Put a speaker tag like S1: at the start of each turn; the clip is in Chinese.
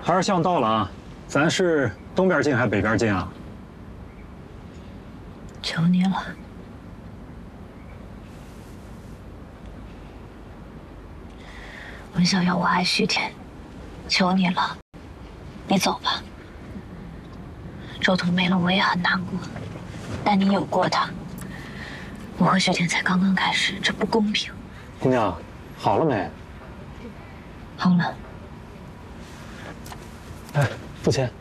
S1: 孩儿像到了啊，咱是东边进还是北边进啊？
S2: 求你了。文小瑶，我爱徐天，求你了，你走吧。周彤没了，我也很难过，但你有过他。我和徐天才刚刚开始，这不公平。
S1: 姑娘，好了没？
S2: 好了。
S1: 哎，付钱。